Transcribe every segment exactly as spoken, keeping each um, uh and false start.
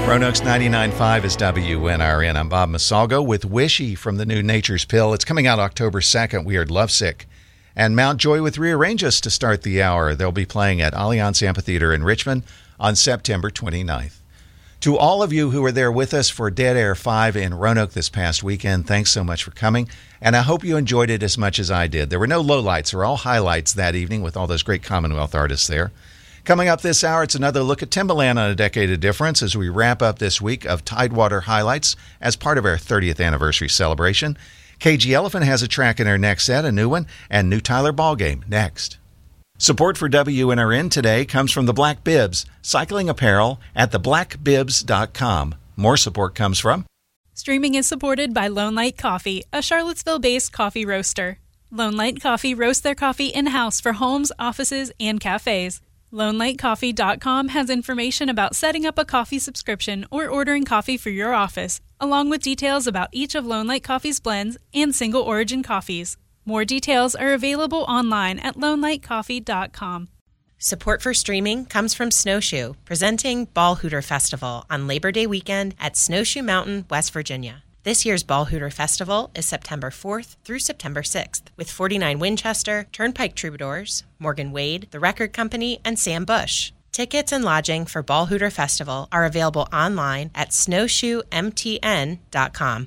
Roanoke's ninety-nine point five is W N R N. I'm Bob Masalgo with Wishy from the new Nature's Pill. It's coming out October second. We are lovesick. And Mount Joy with Rearrange Us to start the hour. They'll be playing at Allianz Amphitheater in Richmond on September twenty-ninth. To all of you who were there with us for Dead Air five in Roanoke this past weekend, thanks so much for coming. And I hope you enjoyed it as much as I did. There were no lowlights or all highlights that evening with all those great Commonwealth artists there. Coming up this hour, it's another look at Timbaland on A Decade of Difference as we wrap up this week of Tidewater highlights as part of our thirtieth anniversary celebration. K G Elephant has a track in her next set, a new one, and new Tyler Ballgame next. Support for W N R N today comes from the Black Bibs, cycling apparel at the black bibs dot com. More support comes from... Streaming is supported by Lone Light Coffee, a Charlottesville-based coffee roaster. Lone Light Coffee roasts their coffee in-house for homes, offices, and cafes. lone light coffee dot com has information about setting up a coffee subscription or ordering coffee for your office, along with details about each of Lone Light Coffee's blends and single origin coffees. More details are available online at lone light coffee dot com. Support for streaming comes from Snowshoe, presenting Ball Hooter Festival on Labor Day weekend at Snowshoe Mountain, West Virginia. This year's Ball Hooter Festival is September fourth through September sixth, with forty-nine Winchester, Turnpike Troubadours, Morgan Wade, The Record Company, and Sam Bush. Tickets and lodging for Ball Hooter Festival are available online at snowshoe m t n dot com.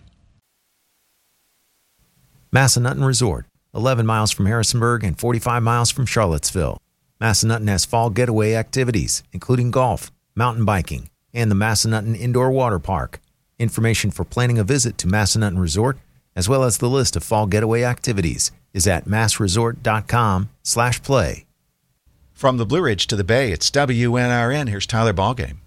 Massanutten Resort, eleven miles from Harrisonburg and forty-five miles from Charlottesville. Massanutten has fall getaway activities, including golf, mountain biking, and the Massanutten Indoor Water Park. Information for planning a visit to Massanutten Resort, as well as the list of fall getaway activities, is at massresort.com slash play. From the Blue Ridge to the Bay, it's W N R N. Here's Tyler Ballgame.